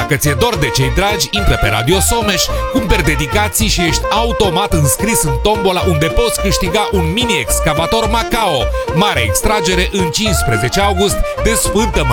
Dacă ți-e dor de cei dragi, intră pe Radio Someș, cumperi dedicații și ești automat înscris în tombola unde poți câștiga un mini excavator Macao. Mare extragere în 15 august de Sfântă